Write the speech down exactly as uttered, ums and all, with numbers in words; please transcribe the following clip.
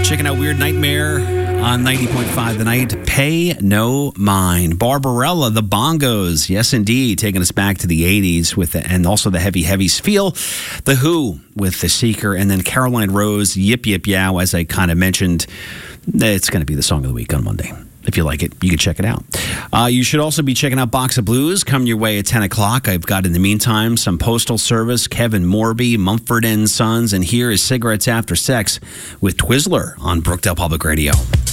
Checking out Weird Nightmare on ninety point five The Night. Pay No Mind. Barbarella, the bongos. Yes, indeed. Taking us back to the eighties with the, and also the heavy, heavies feel. The Who with The Seeker. And then Caroline Rose, Yip Yip Yow, as I kind of mentioned. It's going to be the song of the week on Monday. If you like it, you can check it out. Uh, you should also be checking out Box of Blues. Coming your way at ten o'clock. I've got, in the meantime, some Postal Service, Kevin Morby, Mumford and Sons, and here is Cigarettes After Sex with Twizzler on Brookdale Public Radio.